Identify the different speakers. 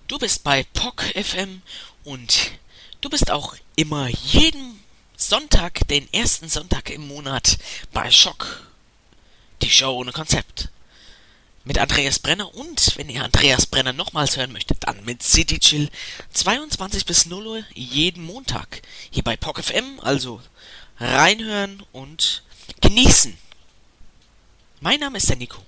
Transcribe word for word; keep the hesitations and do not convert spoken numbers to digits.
Speaker 1: Du bist bei P O C F M und du bist auch immer jeden Sonntag, den ersten Sonntag im Monat bei Schock, die Show ohne Konzept. Mit Andreas Brenner und, wenn ihr Andreas Brenner nochmals hören möchtet, dann mit City Chill zweiundzwanzig bis null Uhr jeden Montag hier bei P O C F M, also reinhören und genießen. Mein Name ist der Nico.